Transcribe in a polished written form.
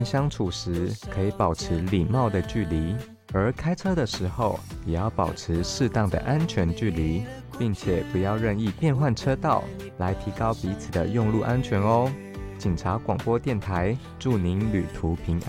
相处时可以保持礼貌的距离，而开车的时候也要保持适当的安全距离，并且不要任意变换车道，来提高彼此的用路安全哦。警察广播电台祝您旅途平安。